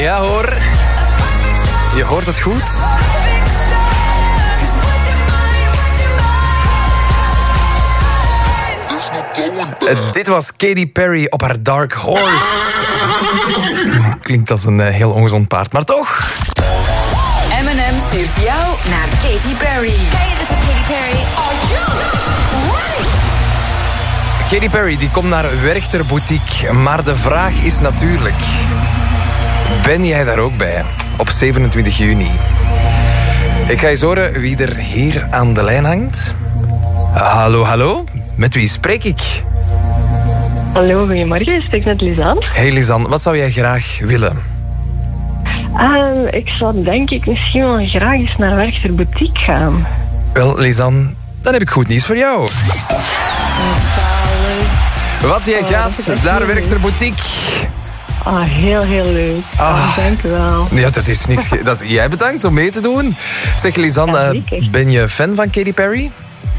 Ja hoor, je hoort het goed. Dit was Katy Perry op haar Dark Horse. Klinkt als een heel ongezond paard, maar toch. M&M stuurt jou naar Katy Perry. Hey, this is Katy Perry. Are you ready? Katy Perry die komt naar Werchter Boutique. Maar de vraag is natuurlijk... Ben jij daar ook bij? Op 27 juni. Ik ga eens horen wie er hier aan de lijn hangt. Hallo, hallo. Met wie spreek ik? Hallo, goedemorgen. Ik spreek met Lisanne. Hey Lisanne, wat zou jij graag willen? Ik zou denk ik misschien wel graag eens naar Werchter Boutique gaan. Wel, Lisanne, dan heb ik goed nieuws voor jou. Wat jij gaat naar Werchter Boutique. Heel, heel leuk. Dank u wel. Ja, dat is niks. Jij bedankt om mee te doen. Zeg, Lisanne, ben je fan van Katy Perry?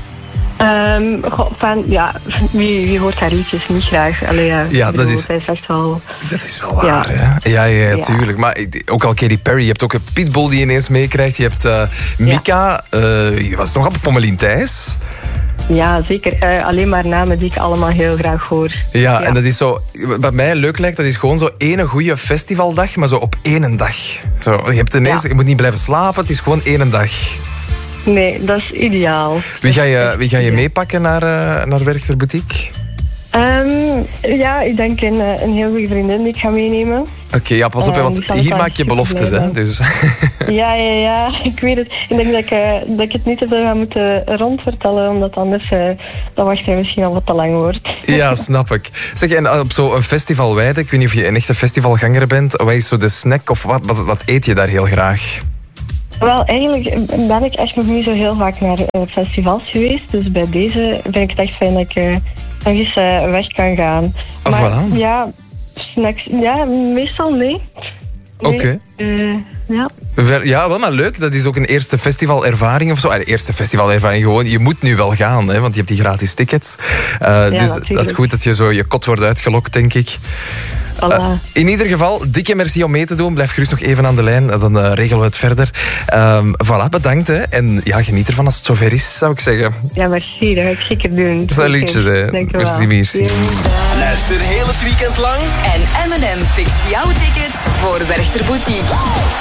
Wie hoort haar liedjes niet graag? Dat is echt wel... Dat is wel waar, hè? Ja, tuurlijk. Maar ook al Katy Perry, je hebt ook een Pitbull die ineens meekrijgt. Je hebt Mika, je was nog op Pommelien Thijs. Ja, zeker. Alleen maar namen die ik allemaal heel graag hoor. Ja, en dat is zo... Wat mij leuk lijkt, dat is gewoon zo ene goede festivaldag, maar zo op één dag. Zo, je hebt ineens, je moet niet blijven slapen, het is gewoon één dag. Nee, dat is ideaal. Wie ga je meepakken naar Werchter Boutique? Ik denk een heel goede vriendin die ik ga meenemen. Oké, ja, pas op, want hier maak je beloftes, hè. Dus. Ja, ik weet het. Ik denk dat ik het niet te veel ga moeten rondvertellen, omdat anders dat wacht misschien al wat te lang wordt. Ja, snap ik. Zeg, en op zo'n festival Weide, ik weet niet of je een echte festivalganger bent, wat is zo de snack of wat eet je daar heel graag? Wel, eigenlijk ben ik echt nog niet zo heel vaak naar festivals geweest. Dus bij deze vind ik het echt fijn dat ik nog eens weg kan gaan. Maar voilà. Ja, snacks, meestal nee. Oké. Ja, wel maar leuk. Dat is ook een eerste festivalervaring of zo. De eerste festivalervaring gewoon. Je moet nu wel gaan, hè, want je hebt die gratis tickets. Dus dat is goed dat je zo je kot wordt uitgelokt, denk ik. In ieder geval, dikke merci om mee te doen. Blijf gerust nog even aan de lijn, dan regelen we het verder. Voilà, bedankt. Hè. En ja, geniet ervan als het zover is, zou ik zeggen. Ja, merci. Dat ga ik zeker doen. Salutjes, hè. Merci. Luister heel het weekend lang. En M&M fixt jouw tickets voor Werchter Boutique.